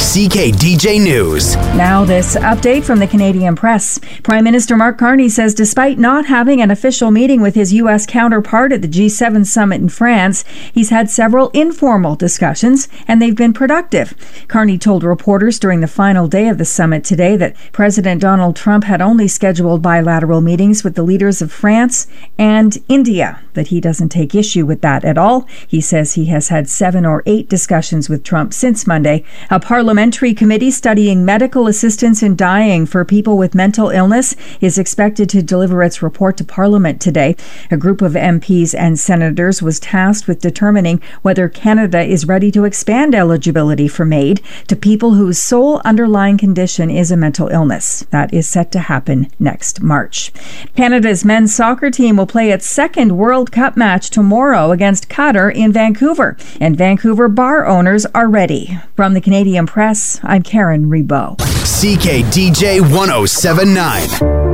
CKDJ News. Now this update from the Canadian Press. Prime Minister Mark Carney says despite not having an official meeting with his U.S. counterpart at the G7 summit in France, he's had several informal discussions and they've been productive. Carney told reporters during the final day of the summit today that President Donald Trump had only scheduled bilateral meetings with the leaders of France and India, that he doesn't take issue with that at all. He says he has had 7 or 8 discussions with Trump since Monday. A parliamentary committee studying medical assistance in dying for people with mental illness is expected to deliver its report to Parliament today. A group of MPs and senators was tasked with determining whether Canada is ready to expand eligibility for MAID to people whose sole underlying condition is a mental illness. That is set to happen next March. Canada's men's soccer team will play its second World Cup match tomorrow against Qatar in Vancouver, and Vancouver bar owners are ready. From the Canadian Press, I'm Karen Rebo. CKDJ 1079.